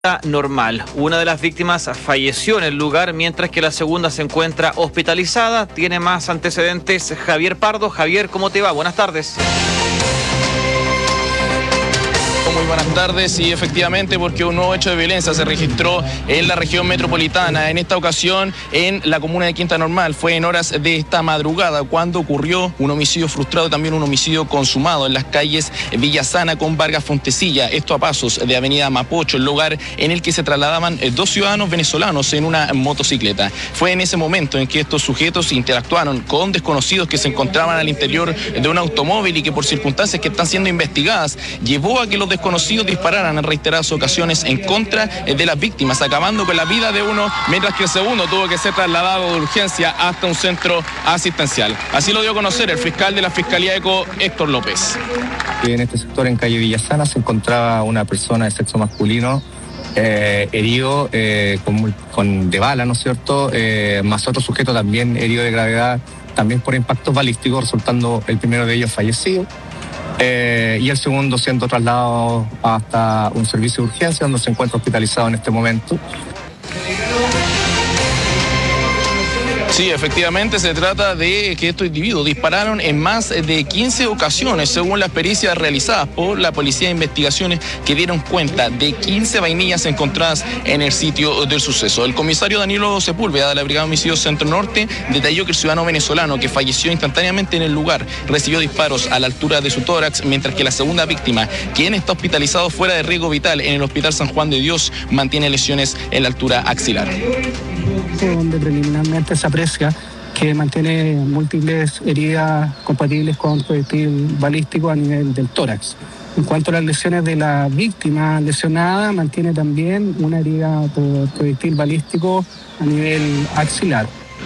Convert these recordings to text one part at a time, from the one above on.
normal. Una de las víctimas falleció en el lugar, mientras que la segunda se encuentra hospitalizada. Tiene más antecedentes Javier Pardo. Javier, ¿cómo te va? Buenas tardes. Muy buenas tardes, y efectivamente, porque un nuevo hecho de violencia se registró en la región metropolitana, en esta ocasión en la comuna de Quinta Normal. Fue en horas de esta madrugada cuando ocurrió un homicidio frustrado, también un homicidio consumado en las calles Villasana con Vargas Fontecilla, esto a pasos de avenida Mapocho, el lugar en el que se trasladaban dos ciudadanos venezolanos en una motocicleta. Fue en ese momento en que estos sujetos interactuaron con desconocidos que se encontraban al interior de un automóvil y que, por circunstancias que están siendo investigadas, llevó a que los desconocidos dispararan en reiteradas ocasiones en contra de las víctimas, acabando con la vida de uno, mientras que el segundo tuvo que ser trasladado de urgencia hasta un centro asistencial. Así lo dio a conocer el fiscal de la Fiscalía ECO, Héctor López. En este sector, en calle Villasana, se encontraba una persona de sexo masculino herido de bala, ¿no es cierto? Más otro sujeto también herido de gravedad, también por impactos balísticos, resultando el primero de ellos fallecido. Y el segundo siendo trasladado hasta un servicio de urgencia donde se encuentra hospitalizado en este momento. Sí, efectivamente se trata de que estos individuos dispararon en más de 15 ocasiones, según las pericias realizadas por la Policía de Investigaciones, que dieron cuenta de 15 vainillas encontradas en el sitio del suceso. El comisario Danilo Sepúlveda, de la Brigada de Homicidios Centro Norte, detalló que el ciudadano venezolano que falleció instantáneamente en el lugar recibió disparos a la altura de su tórax, mientras que la segunda víctima, quien está hospitalizado fuera de riesgo vital en el Hospital San Juan de Dios, mantiene lesiones en la altura axilar. Donde preliminarmente se aprecia que mantiene múltiples heridas compatibles con proyectil balístico a nivel del tórax. En cuanto a las lesiones de la víctima lesionada, mantiene también una herida por proyectil balístico a nivel axilar.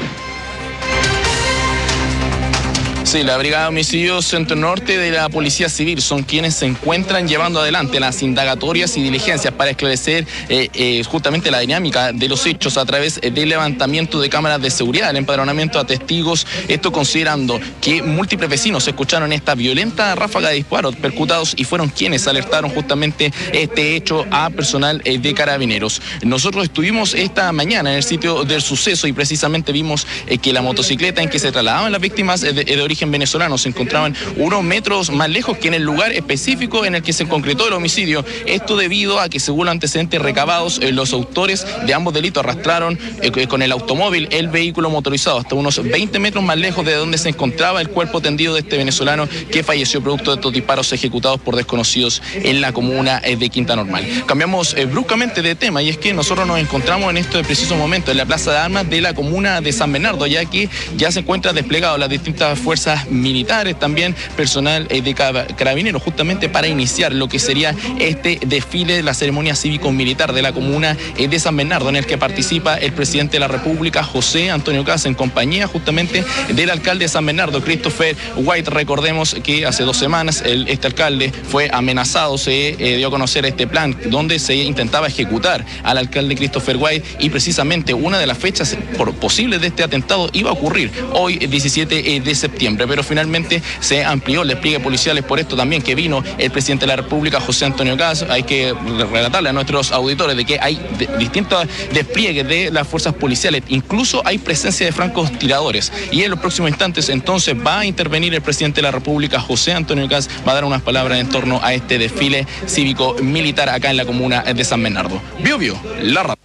Sí, la Brigada de Homicidios Centro Norte de la Policía Civil son quienes se encuentran llevando adelante las indagatorias y diligencias para esclarecer justamente la dinámica de los hechos a través del levantamiento de cámaras de seguridad, el empadronamiento a testigos, esto considerando que múltiples vecinos escucharon esta violenta ráfaga de disparos percutados y fueron quienes alertaron justamente este hecho a personal de Carabineros. Nosotros estuvimos esta mañana en el sitio del suceso y precisamente vimos que la motocicleta en que se trasladaban las víctimas de origen venezolano se encontraban unos metros más lejos que en el lugar específico en el que se concretó el homicidio. Esto debido a que, según los antecedentes recabados, los autores de ambos delitos arrastraron con el automóvil el vehículo motorizado hasta unos 20 metros más lejos de donde se encontraba el cuerpo tendido de este venezolano que falleció producto de estos disparos ejecutados por desconocidos en la comuna de Quinta Normal. Cambiamos bruscamente de tema, y es que nosotros nos encontramos en este preciso momento en la Plaza de Armas de la comuna de San Bernardo, ya que ya se encuentran desplegados las distintas fuerzas militares, también personal de Carabineros, justamente para iniciar lo que sería este desfile de la ceremonia cívico-militar de la comuna de San Bernardo, en el que participa el presidente de la República, José Antonio Caz, en compañía justamente del alcalde de San Bernardo, Christopher White. Recordemos que hace 2 semanas este alcalde fue amenazado, se dio a conocer este plan donde se intentaba ejecutar al alcalde Christopher White, y precisamente una de las fechas posibles de este atentado iba a ocurrir hoy, 17 de septiembre. Pero finalmente se amplió el despliegue policial. Por esto también que vino el presidente de la República, José Antonio Caz. Hay que relatarle a nuestros auditores de que hay distintos despliegues de las fuerzas policiales, incluso hay presencia de francotiradores, y en los próximos instantes entonces va a intervenir el presidente de la República, José Antonio Caz, va a dar unas palabras en torno a este desfile cívico-militar acá en la comuna de San Bernardo. Bio, la radio.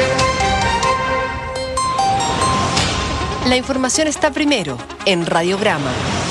La información está primero en Radiograma.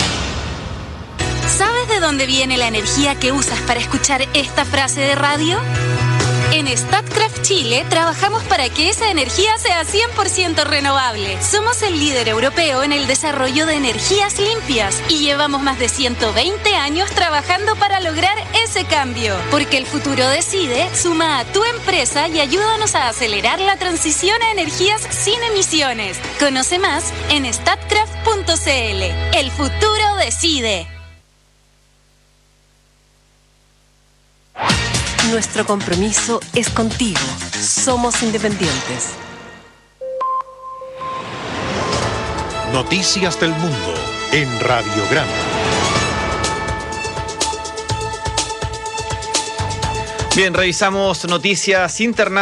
¿Sabes de dónde viene la energía que usas para escuchar esta frase de radio? En Statkraft Chile trabajamos para que esa energía sea 100% renovable. Somos el líder europeo en el desarrollo de energías limpias y llevamos más de 120 años trabajando para lograr ese cambio. Porque el futuro decide, suma a tu empresa y ayúdanos a acelerar la transición a energías sin emisiones. Conoce más en statkraft.cl. El futuro decide. Nuestro compromiso es contigo. Somos independientes. Noticias del mundo en Radiograma. Bien, revisamos noticias internacionales.